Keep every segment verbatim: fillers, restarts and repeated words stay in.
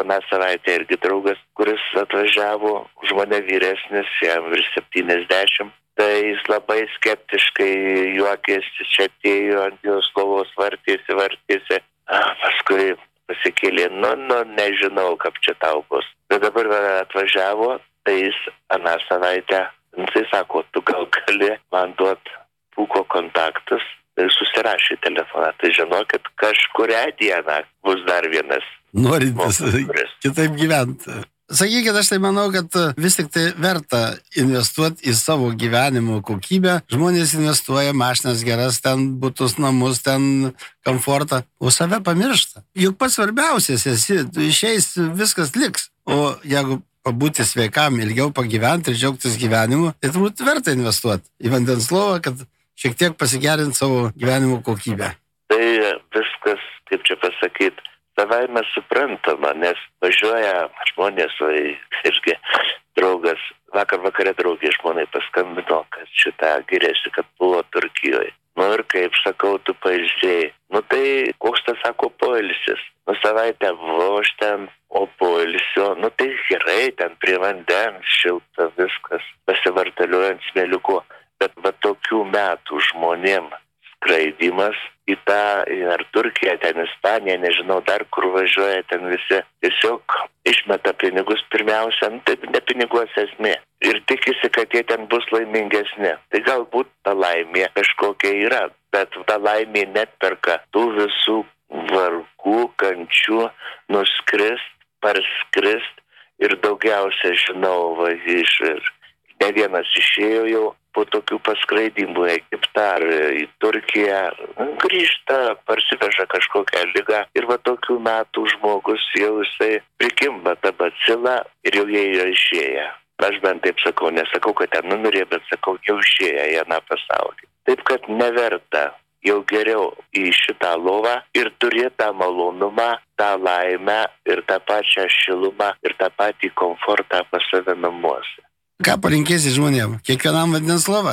aną savaitę irgi draugas, kuris atvažiavo, už mane vyresnis, jam virš septyniasdešimt. Tai jis labai skeptiškai juokėsi, čia atėjo ant jos lovos, vartėsi, vartėsi. A, paskui pasikėlė, nu, nu, nežinau, kaip čia tau bus. Bet dabar atvažiavo, tai jis aną savaitę, tai sako, tu gal gali man duot Pūko kontaktus. Ir susirašė telefoną. Tai žinokit, kažkurią dieną bus dar vienas. Norintis kitaip gyventi. Sakykit, aš tai manau, kad vis tik tai verta investuoti į savo gyvenimo kokybę. Žmonės investuoja mašinas geras, ten butus, namus, ten komfortą, o save pamiršta. Juk pats svarbiausias esi, tu išeis, viskas liks. O jeigu pabūti sveikam, ilgiau pagyventi ir džiaugtis gyvenimu, tai turbūt verta investuoti į vandens lovą, kad šiek tiek pasigerinti savo gyvenimo kokybę. Tai viskas, kaip čia pasakyti, savaime suprantama, nes važiuoja žmonės, o irgi draugas, vakar vakare draugė žmonai paskambino, kad šitą giriasi, kad buvo Turkijoje. Nu ir kaip sakau, tu pailsėjai. Nu tai koks tas sako poilsis? Nu savaitę vož ten, o poilsio, nu tai gerai, ten prie vandens, šilta viskas, pasivartaliuojant smėliuku. Bet va tokių metų žmonėm skraidimas į tą, ar Turkiją, ten Ispaniją, nežinau dar kur važiuoja, ten visi tiesiog išmeta pinigus pirmiausia, nu, tai ne piniguos esmė. Ir tikisi, kad jie ten bus laimingesni. Tai galbūt ta laimė kažkokia yra, bet ta laimė netperka tų visų vargų, kančių, nuskrist, parskrist ir daugiausia žinau, va, iš ir ne vienas išėjo jau po tokių paskraidimų į Egiptą ar į Turkiją, grįžta, parsiveža kažkokią ligą ir va tokių metų žmogus jau jisai prikimba tą bacilą ir jau jie yra išėję. Aš bent taip sakau, nesakau, kad ten numirė, bet sakau, jau išėję į aną pasaulį. Taip, kad neverta, jau geriau į šitą lovą ir turėti tą malonumą, tą laimę ir tą pačią šilumą ir tą patį komfortą pas save namuose. Ką palinkėsi žmonėm? Kiekvienam vandens lova?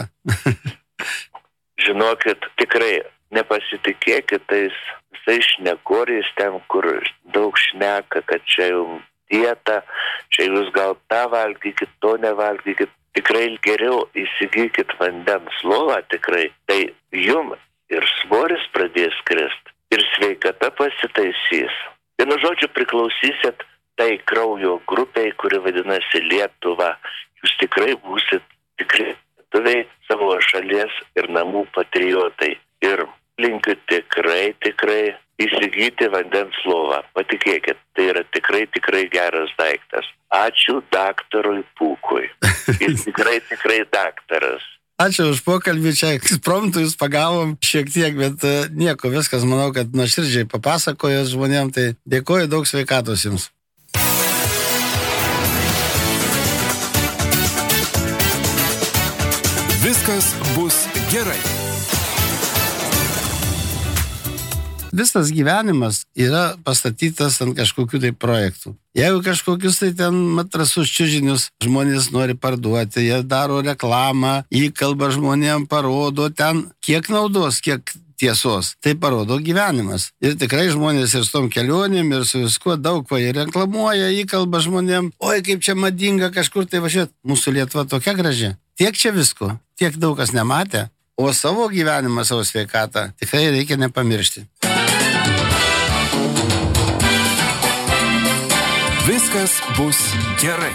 Žinokit, tikrai nepasitikėkit tais visais šnekoriais ten, kur daug šneka, kad čia jau dieta, čia jūs gal tą valgykit, to nevalgykit. Tikrai geriau įsigykit vandens lovą, tikrai. Tai jum ir svoris pradės krist, ir sveikata pasitaisys. Vienu žodžiu priklausysit tai kraujo grupiai, kuri vadinasi Lietuva. Jūs tikrai būsit tikrai lietuviai, savo šalies ir namų patriotai. Ir linkiu tikrai, tikrai įsigyti vandens lovą. Patikėkit, tai yra tikrai, tikrai geras daiktas. Ačiū daktarui Pūkui. Jis tikrai, tikrai daktaras. Ačiū už pokalbį, čia ekspromtų jūs pagavom šiek tiek, bet nieko, viskas, manau, kad nuoširdžiai papasakojot žmonėm, tai dėkoju, daug sveikatos jums. Viskas bus gerai. Visas gyvenimas yra pastatytas ant kažkokių tai projektų. Jeigu kažkokius tai ten matrasus čiužinius žmonės nori parduoti, jie daro reklamą, įkalba žmonėm, parodo ten, kiek naudos, kiek tiesos. Tai parodo gyvenimas. Ir tikrai žmonės ir su tom kelionėm, ir su viskuo daug va, ir reklamuoja, įkalba žmonėm. Oi, kaip čia madinga kažkur tai važiuoti. Mūsų Lietuva tokia graži. Tiek čia visko, tiek daug kas nematė, o savo gyvenimą, savo sveikatą tikrai reikia nepamiršti. Viskas bus gerai.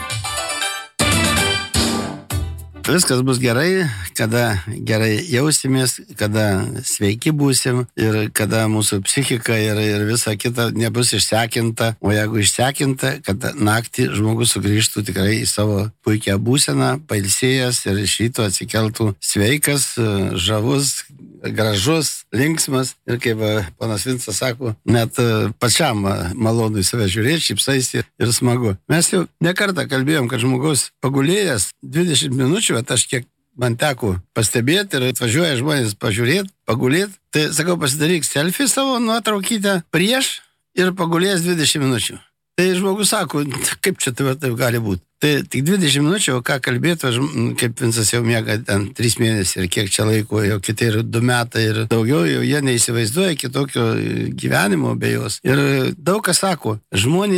Viskas bus gerai, kada gerai jausimės, kada sveiki būsim ir kada mūsų psichika ir, ir visa kita nebus išsekinta. O jeigu išsekinta, kad naktį žmogus sugrįžtų tikrai į savo puikią būseną, pailsėjęs ir iš ryto atsikeltų sveikas, žavus, gražus, linksmas. Ir kaip ponas Vincas sako, net pačiam malonu į save žiūrėti, šypsaisi ir smagu. Mes jau ne kartą kalbėjom, kad žmogus pagulėjęs dvidešimt minučių, bet aš kiek man teko pastebėti ir atvažiuoja žmonės pažiūrėti, pagulėti, tai sakau, pasidaryk selfie savo nuotraukytę prieš ir pagulėjęs dvidešimt minučių. Tai žmogus sako, kaip čia taip, taip gali būti. Tai tik dvidešimt minučių, o ką kalbėtų, kaip Vincas jau miega ten trys mėnesiai ir kiek čia laiko, jau kiti ir du metai ir daugiau, jau jie neįsivaizduoja kitokio gyvenimo be jos. Ir daug kas sako, žmonės